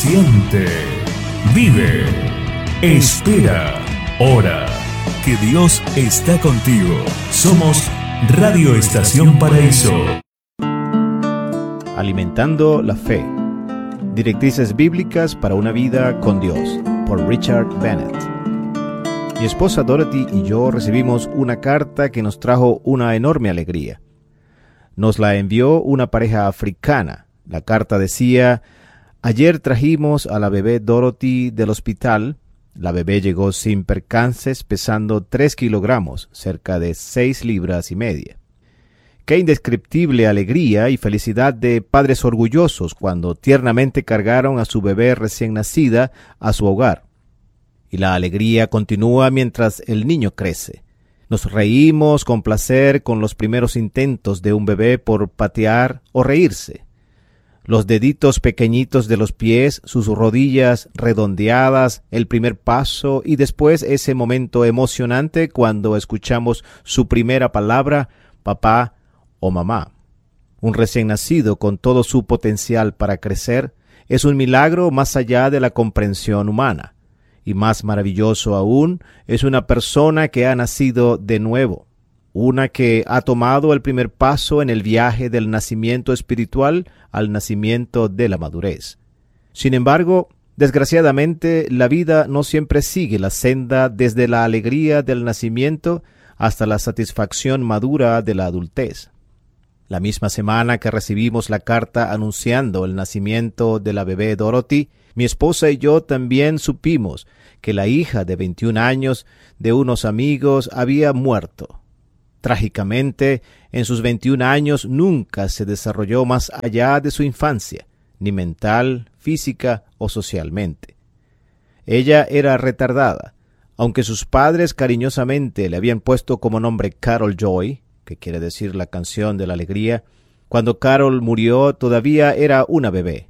Siente, vive, espera, ora, que Dios está contigo. Somos Radio Estación Paraíso. Alimentando la fe. Directrices bíblicas para una vida con Dios, por Richard Bennett. Mi esposa Dorothy y yo recibimos una carta que nos trajo una enorme alegría. Nos la envió una pareja africana. La carta decía: ayer trajimos a la bebé Dorothy del hospital. La bebé llegó sin percances, pesando 3 kilogramos, cerca de 6 libras y media. Qué indescriptible alegría y felicidad de padres orgullosos cuando tiernamente cargaron a su bebé recién nacida a su hogar. Y la alegría continúa mientras el niño crece. Nos reímos con placer con los primeros intentos de un bebé por patear o reírse. Los deditos pequeñitos de los pies, sus rodillas redondeadas, el primer paso y después ese momento emocionante cuando escuchamos su primera palabra, papá o mamá. Un recién nacido con todo su potencial para crecer es un milagro más allá de la comprensión humana. Y más maravilloso aún es una persona que ha nacido de nuevo, una que ha tomado el primer paso en el viaje del nacimiento espiritual al nacimiento de la madurez. Sin embargo, desgraciadamente, la vida no siempre sigue la senda desde la alegría del nacimiento hasta la satisfacción madura de la adultez. La misma semana que recibimos la carta anunciando el nacimiento de la bebé Dorothy, mi esposa y yo también supimos que la hija de 21 años de unos amigos había muerto. Trágicamente, en sus 21 años nunca se desarrolló más allá de su infancia, ni mental, física o socialmente. Ella era retardada, aunque sus padres cariñosamente le habían puesto como nombre Carol Joy, que quiere decir la canción de la alegría. Cuando Carol murió todavía era una bebé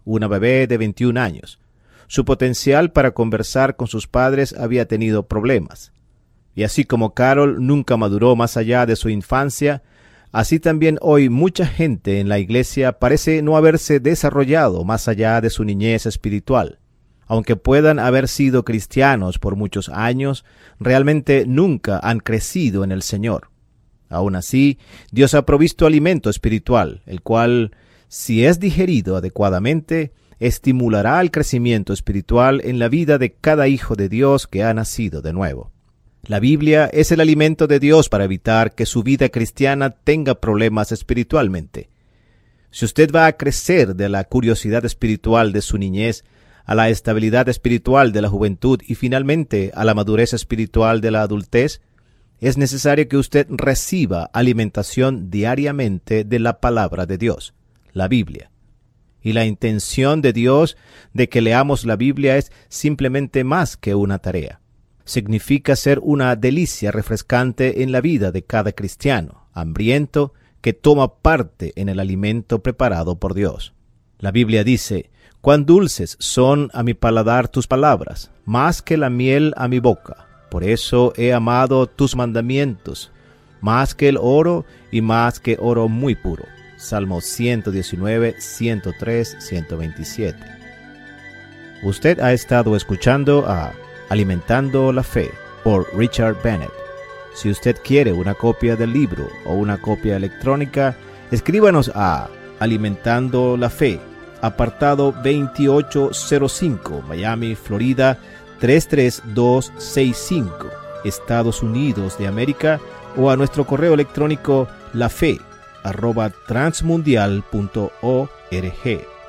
de 21 años. Su potencial para conversar con sus padres había tenido problemas. Y así como Carol nunca maduró más allá de su infancia, así también hoy mucha gente en la iglesia parece no haberse desarrollado más allá de su niñez espiritual. Aunque puedan haber sido cristianos por muchos años, realmente nunca han crecido en el Señor. Aún así, Dios ha provisto alimento espiritual, el cual, si es digerido adecuadamente, estimulará el crecimiento espiritual en la vida de cada hijo de Dios que ha nacido de nuevo. La Biblia es el alimento de Dios para evitar que su vida cristiana tenga problemas espiritualmente. Si usted va a crecer de la curiosidad espiritual de su niñez a la estabilidad espiritual de la juventud y finalmente a la madurez espiritual de la adultez, es necesario que usted reciba alimentación diariamente de la palabra de Dios, la Biblia. Y la intención de Dios de que leamos la Biblia es simplemente más que una tarea. Significa ser una delicia refrescante en la vida de cada cristiano, hambriento, que toma parte en el alimento preparado por Dios. La Biblia dice: «Cuán dulces son a mi paladar tus palabras, más que la miel a mi boca. Por eso he amado tus mandamientos, más que el oro y más que oro muy puro». Salmo 119, 103, 127. Usted ha estado escuchando a Alimentando la Fe, por Richard Bennett. Si usted quiere una copia del libro o una copia electrónica, escríbanos a Alimentando la Fe, apartado 2805, Miami, Florida 33265, Estados Unidos de América, o a nuestro correo electrónico lafe@transmundial.org.